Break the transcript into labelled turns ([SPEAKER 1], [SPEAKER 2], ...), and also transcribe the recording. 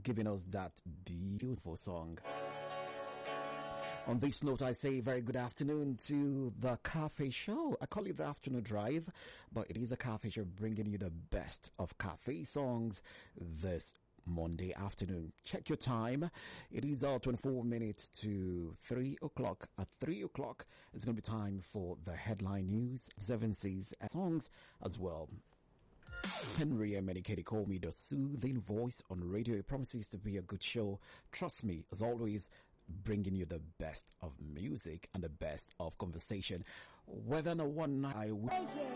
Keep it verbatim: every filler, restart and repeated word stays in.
[SPEAKER 1] giving us that beautiful song. On this note, I say very good afternoon to the Cafe Show. I call it the Afternoon Drive, but it is the Cafe Show bringing you the best of cafe songs this Monday afternoon. Check your time. It is uh, twenty-four minutes to three o'clock. At three o'clock, it's going to be time for the headline news, observances, and songs as well. Henry Emeniketti call me the soothing voice on radio. It promises to be a good show. Trust me, as always, bringing you the best of music and the best of conversation. Whether or one night I will